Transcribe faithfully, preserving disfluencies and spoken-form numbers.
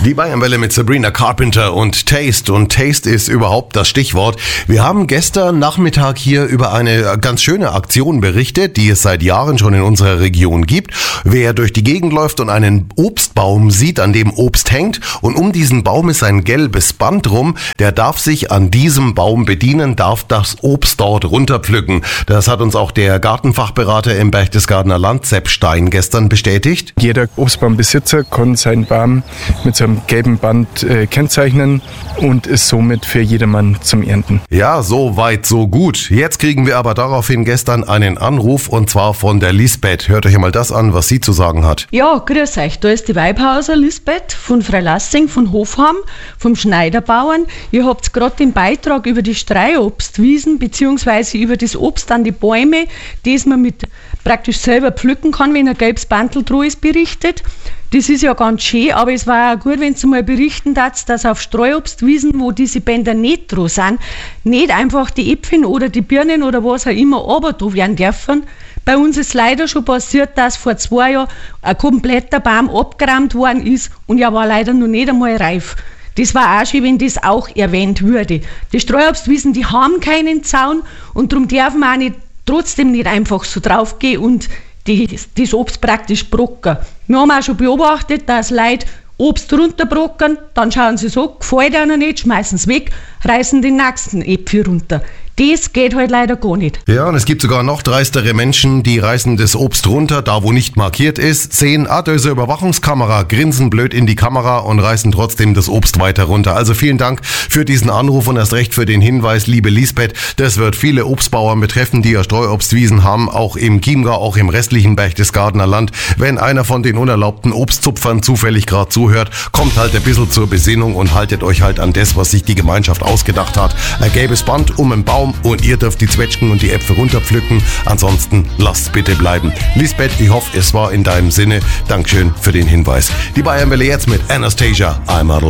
Die Bayernwelle mit Sabrina Carpenter und Taste. Und Taste ist überhaupt das Stichwort. Wir haben gestern Nachmittag hier über eine ganz schöne Aktion berichtet, die es seit Jahren schon in unserer Region gibt. Wer durch die Gegend läuft und einen Obstbaum sieht, an dem Obst hängt, und um diesen Baum ist ein gelbes Band rum, der darf sich an diesem Baum bedienen, darf das Obst dort runterpflücken. Das hat uns auch der Gartenfachberater im Berchtesgadener Land, Sepp Stein, gestern bestätigt. Jeder Obstbaumbesitzer kann seinen Baum mit so einem gelben Band äh, kennzeichnen und ist somit für jedermann zum Ernten. Ja, so weit, so gut. Jetzt kriegen wir aber daraufhin gestern einen Anruf, und zwar von der Lisbeth. Hört euch einmal das an, was sie zu sagen hat. Ja, grüß euch. Da ist die Weibhauser Lisbeth von Freilassing, von Hofheim, vom Schneiderbauern. Ihr habt gerade den Beitrag über die Streuobstwiesen bzw. über das Obst an die Bäume, das man mit praktisch selber pflücken kann, wenn ein gelbes Bandel dran ist, berichtet. Das ist ja ganz schön, aber es war auch gut, wenn du mal berichten darfst, dass auf Streuobstwiesen, wo diese Bänder nicht dran sind, nicht einfach die Äpfel oder die Birnen oder was auch immer runter da werden dürfen. Bei uns ist leider schon passiert, dass vor zwei Jahren ein kompletter Baum abgerammt worden ist und er war leider noch nicht einmal reif. Das war auch schön, wenn das auch erwähnt würde. Die Streuobstwiesen, die haben keinen Zaun und darum dürfen wir auch nicht, trotzdem nicht einfach so draufgehen und die, das Obst praktisch brocken. Wir haben auch schon beobachtet, dass Leute Obst runterbrocken, dann schauen sie so, gefällt ihnen nicht, schmeißen es weg, reißen den nächsten Äpfel runter. Das geht halt leider gar nicht. Ja, und es gibt sogar noch dreistere Menschen, die reißen das Obst runter, da wo nicht markiert ist, sehen, ah, da ist eine Überwachungskamera, grinsen blöd in die Kamera und reißen trotzdem das Obst weiter runter. Also vielen Dank für diesen Anruf und erst recht für den Hinweis, liebe Lisbeth. Das wird viele Obstbauern betreffen, die ja Streuobstwiesen haben, auch im Chiemgau, auch im restlichen Berchtesgadener Land. Wenn einer von den unerlaubten Obstzupfern zufällig gerade zuhört, kommt halt ein bisschen zur Besinnung und haltet euch halt an das, was sich die Gemeinschaft ausgedacht hat. Ein gelbes Band um einen Baum, und ihr dürft die Zwetschgen und die Äpfel runterpflücken. Ansonsten lasst bitte bleiben. Lisbeth, ich hoffe, es war in deinem Sinne. Dankeschön für den Hinweis. Die Bayernwelle jetzt mit Anastasia, I'm a